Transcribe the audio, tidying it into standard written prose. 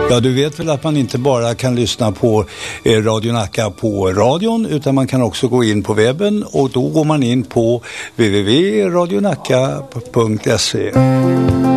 Ja, du vet väl att man inte bara kan lyssna på Radio Nacka på radion, utan man kan också gå in på webben, och då går man in på www.radionacka.se.